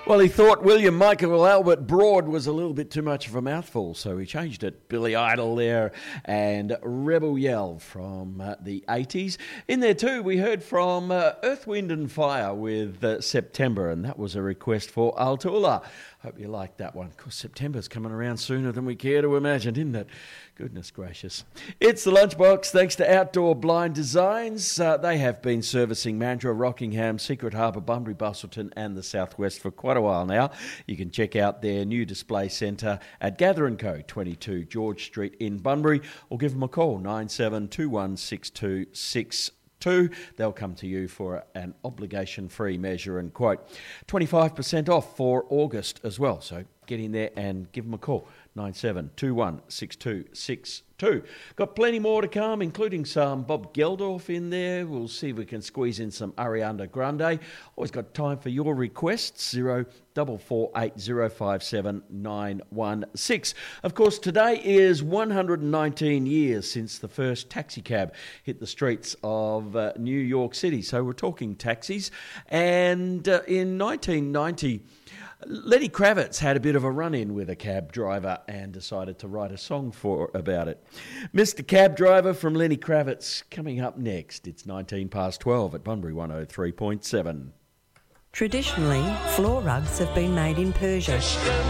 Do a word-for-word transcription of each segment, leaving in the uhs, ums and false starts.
Well, he thought William Michael Albert Broad was a little bit too much of a mouthful, so he changed it. Billy Idol there and Rebel Yell from uh, the eighties. In there too, we heard from uh, Earth, Wind and Fire with uh, September, and that was a request for Altula. Hope you liked that one. Of course, September's coming around sooner than we care to imagine, isn't it? Goodness gracious. It's the Lunchbox, thanks to Outdoor Blind Designs. Uh, they have been servicing Mandurah, Rockingham, Secret Harbour, Bunbury, Busselton and the Southwest for quite a while now. You can check out their new display centre at Gather and Co, twenty-two George Street in Bunbury, or give them a call, nine seven two one six two six two. They'll come to you for an obligation-free measure and quote. twenty-five percent off for August as well, so get in there and give them a call, nine seven two one six two six two. Got plenty more to come, including some Bob Geldorf in there. We'll see if we can squeeze in some Ariana Grande. Always got time for your requests, zero four four eight zero five seven nine one six. Of course, today is one hundred nineteen years since the first taxi cab hit the streets of uh, New York City. So we're talking taxis. And uh, in nineteen ninety, Lenny Kravitz had a bit of a run-in with a cab driver and decided to write a song for about it. Mister Cab Driver from Lenny Kravitz coming up next. It's nineteen past twelve at Bunbury one oh three point seven. Traditionally, floor rugs have been made in Persia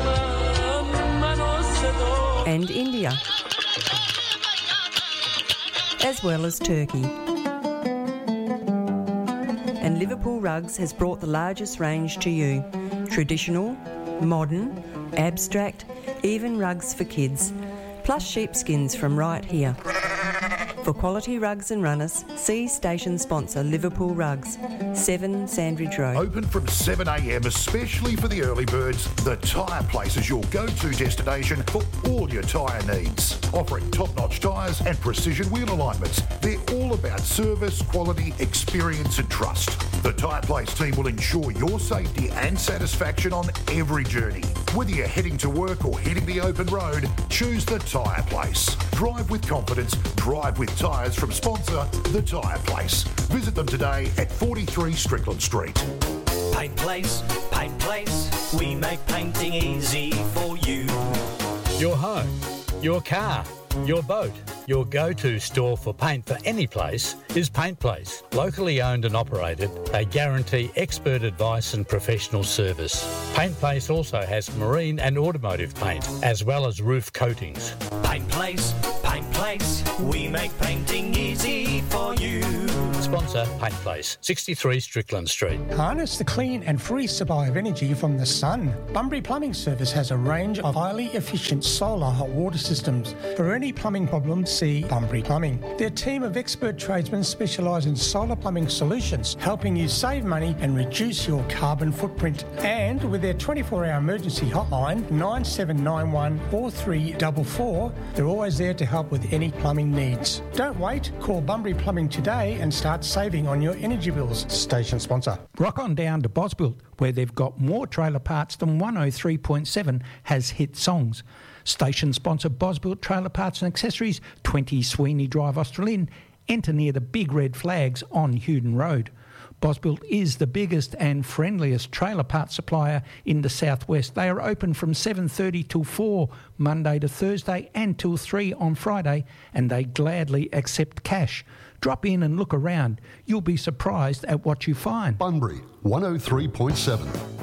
and India, as well as Turkey. And Liverpool Rugs has brought the largest range to you. Traditional, modern, abstract, even rugs for kids, plus sheepskins from right here. For quality rugs and runners, see station sponsor Liverpool Rugs, seven Sandridge Road. Open from seven a m especially for the early birds, the Tyre Place is your go-to destination for all your tyre needs. Offering top-notch tyres and precision wheel alignments, they're all about service, quality, experience and trust. The Tyre Place team will ensure your safety and satisfaction on every journey. Whether you're heading to work or hitting the open road, choose the Tyre Place. Drive with confidence, drive with tyres from sponsor The Tyre Place. Visit them today at forty-three Strickland Street. Paint Place, Paint Place, we make painting easy for you. Your home, your car, your boat, your go-to store for paint for any place is Paint Place. Locally owned and operated, they guarantee expert advice and professional service. Paint Place also has marine and automotive paint, as well as roof coatings. Paint Place, Paint Place, we make painting easy for you. Sponsor Paint Place, sixty-three Strickland Street. Harness the clean and free supply of energy from the sun. Bunbury Plumbing Service has a range of highly efficient solar hot water systems. For any plumbing problems, see Bunbury Plumbing. Their team of expert tradesmen specialise in solar plumbing solutions, helping you save money and reduce your carbon footprint. And with their twenty-four hour emergency hotline, nine seven nine one four three four four, they're always there to help with any plumbing needs. Don't wait, call Bunbury Plumbing today and start saving on your energy bills. Station sponsor. Rock on down to Bosbuilt, where they've got more trailer parts than one oh three point seven has hit songs. Station sponsor Bosbuilt Trailer Parts and Accessories, twenty Sweeney Drive, Australind. Enter near the big red flags on Hewden Road. Bosbuilt is the biggest and friendliest trailer parts supplier in the southwest. They are open from seven thirty till four Monday to Thursday and till three on Friday, and they gladly accept cash. Drop in and look around. You'll be surprised at what you find. Bunbury one oh three point seven.